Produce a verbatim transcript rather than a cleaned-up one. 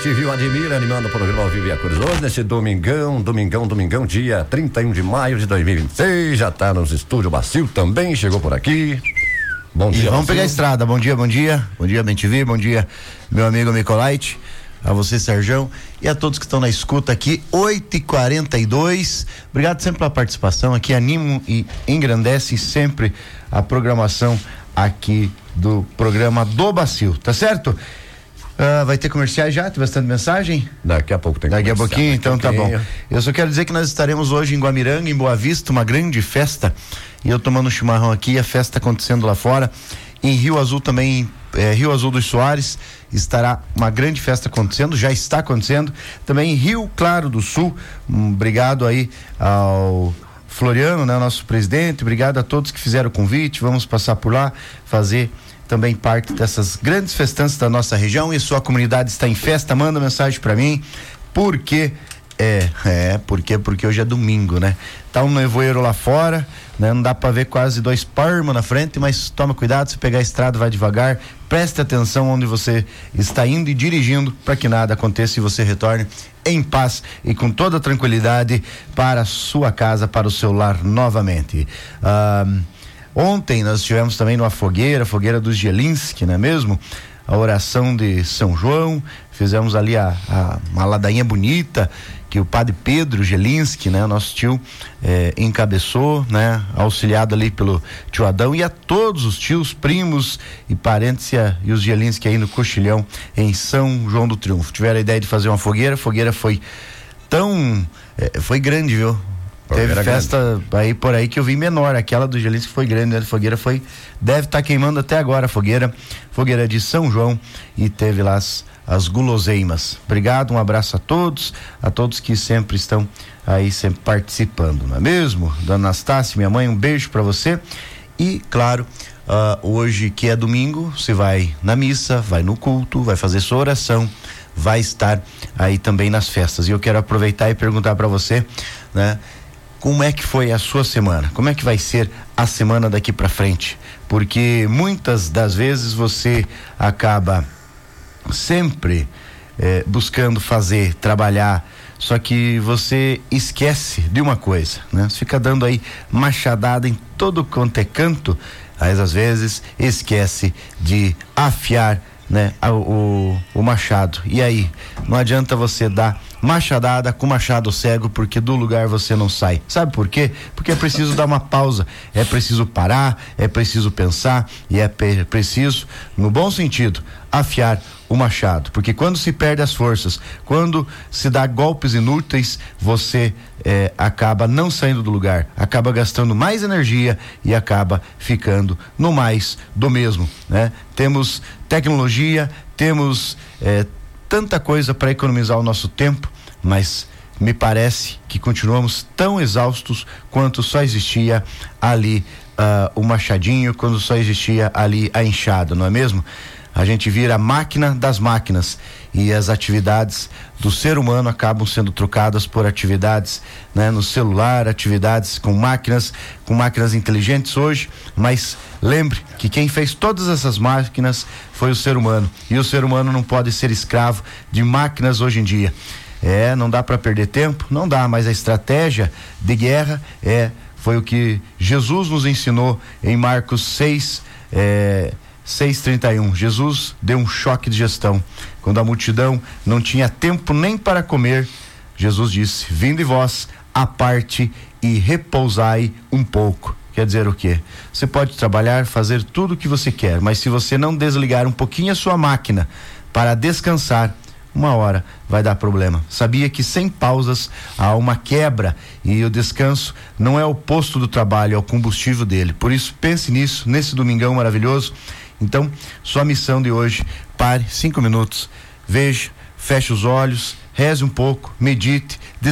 T V o Admira, animando o programa ao vivo e a cores. Hoje, nesse domingão, domingão, domingão, dia trinta e um de maio de dois mil e vinte e seis, já tá nos estúdios. Bacil também chegou por aqui. Bom dia. E vamos Bacil. pegar a estrada. Bom dia, bom dia. Bom dia, Bem T V. Bom dia, meu amigo Micolaite. A você, Serjão, e a todos que estão na escuta aqui, oito e quarenta e dois. Obrigado sempre pela participação aqui, animam e engrandecem sempre a programação aqui do programa do Bacil, tá certo? Uh, vai ter comerciais já? Tem bastante mensagem? Daqui a pouco tem Daqui a pouquinho, daqui então a pouquinho. Tá bom. Eu só quero dizer que nós estaremos hoje em Guamiranga, em Boa Vista, uma grande festa, e eu tomando um chimarrão aqui, a festa acontecendo lá fora. Em Rio Azul também, é, Rio Azul dos Soares, estará uma grande festa acontecendo, já está acontecendo. Também em Rio Claro do Sul, um, obrigado aí ao Floriano, né, nosso presidente, obrigado a todos que fizeram o convite, vamos passar por lá, fazer também parte dessas grandes festanças da nossa região. E sua comunidade está em festa, manda mensagem para mim, porque é, é, porque porque hoje é domingo, né? Tá um nevoeiro lá fora, né? Não dá para ver quase dois palmos na frente, mas toma cuidado, se pegar a estrada, vai devagar, preste atenção onde você está indo e dirigindo, para que nada aconteça e você retorne em paz e com toda tranquilidade para a sua casa, para o seu lar novamente. Ah, Ontem nós estivemos também numa fogueira, fogueira dos Jelinski, não é mesmo? A oração de São João, fizemos ali a, a, uma ladainha bonita que o padre Pedro Jelinski, né? Nosso tio eh, encabeçou, né? Auxiliado ali pelo tio Adão, e a todos os tios, primos e parentes e, a, e os Jelinski aí no Coxilhão em São João do Triunfo. Tiveram a ideia de fazer uma fogueira, a fogueira foi tão, eh, foi grande, viu? Teve festa grande aí por aí que eu vi menor, aquela do Jelinski foi grande, né? A fogueira foi, deve estar tá queimando até agora a fogueira, fogueira de São João, e teve lá as, as guloseimas. Obrigado, um abraço a todos, a todos que sempre estão aí, sempre participando, não é mesmo? Dona Anastácia, minha mãe, um beijo pra você. E claro, uh, hoje que é domingo, você vai na missa, vai no culto, vai fazer sua oração, vai estar aí também nas festas. E eu quero aproveitar e perguntar pra você, né? Como é que foi a sua semana? Como é que vai ser a semana daqui para frente? Porque muitas das vezes você acaba sempre eh, buscando fazer, trabalhar, só que você esquece de uma coisa, né? Você fica dando aí machadada em todo quanto é canto, mas às vezes esquece de afiar, né, o, o, o machado. E aí, não adianta você dar machadada com machado cego, porque do lugar você não sai. Sabe por quê? Porque é preciso dar uma pausa, é preciso parar, é preciso pensar, e é pe- preciso, no bom sentido, afiar o machado, porque quando se perde as forças, quando se dá golpes inúteis, você eh, acaba não saindo do lugar, acaba gastando mais energia e acaba ficando no mais do mesmo, né? Temos tecnologia, temos eh, tanta coisa para economizar o nosso tempo, mas me parece que continuamos tão exaustos quanto só existia ali uh, o machadinho, quando só existia ali a enxada, não é mesmo? A gente vira a máquina das máquinas, e as atividades do ser humano acabam sendo trocadas por atividades, né, no celular, atividades com máquinas, com máquinas inteligentes hoje, mas lembre que quem fez todas essas máquinas foi o ser humano, e o ser humano não pode ser escravo de máquinas hoje em dia. É, não dá para perder tempo, não dá, mas a estratégia de guerra é, foi o que Jesus nos ensinou em Marcos seis, é, seis trinta e um. Jesus deu um choque de gestão. Quando a multidão não tinha tempo nem para comer, Jesus disse: vinde vós à parte e repousai um pouco. Quer dizer o quê? Você pode trabalhar, fazer tudo o que você quer, mas se você não desligar um pouquinho a sua máquina para descansar, uma hora vai dar problema. Sabia que sem pausas há uma quebra, e o descanso não é o oposto do trabalho, é o combustível dele. Por isso, pense nisso, nesse domingão maravilhoso. Então, sua missão de hoje: pare cinco minutos, veja, feche os olhos, reze um pouco, medite,